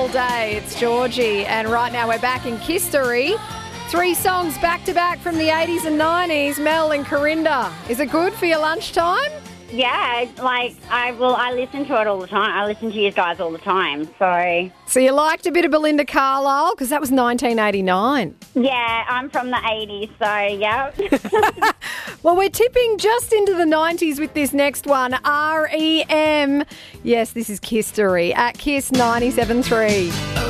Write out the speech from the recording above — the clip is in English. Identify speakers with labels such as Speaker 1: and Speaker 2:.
Speaker 1: all day. It's Georgie, and right now we're back in history. 3 songs back-to-back from the 80s and 90s. Mel and Corinda. Is it good for your lunchtime?
Speaker 2: Yeah, I listen to it all the time. I listen to you guys all the time.
Speaker 1: So you liked a bit of Belinda Carlisle? Because that was 1989.
Speaker 2: Yeah, I'm from the 80s, so yeah.
Speaker 1: Well, we're tipping just into the 90s with this next one. REM. Yes, this is History at Kiss 97.3.